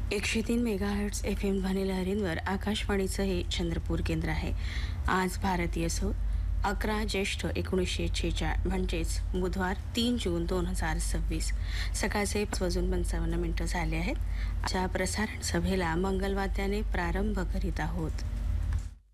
103 megahertz FM ध्वनिलहरींवर आकाशवाणीचं हे चंद्रपूर केंद्र आहे. आज भारतीय सौ 11 ज्येष्ठ 1946 म्हणजेच बुधवार 3 जून 2026 सकाळचे 5:55 झाले आहेत. आजच्या प्रसारण सभेला मंगलवाद्याने प्रारंभ करीत आहोत.